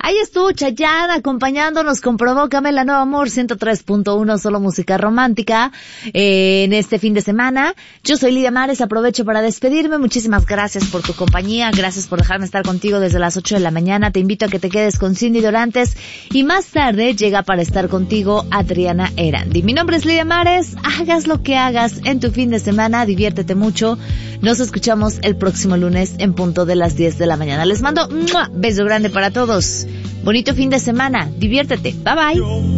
Ahí estuvo Chayanne acompañándonos con Provócame, la nueva Amor 103.1, solo música romántica, en este fin de semana. Yo soy Lidia Mares, aprovecho para despedirme. Muchísimas gracias por tu compañía, gracias por dejarme estar contigo desde las 8 de la mañana. Te invito a que te quedes con Cindy Dorantes y más tarde llega para estar contigo Adriana Erandi. Mi nombre es Lidia Mares, hagas lo que hagas en tu fin de semana, diviértete mucho. Nos escuchamos el próximo lunes en punto de las 10 de la mañana. Les mando un beso grande para todos. Bonito fin de semana, diviértete, bye bye.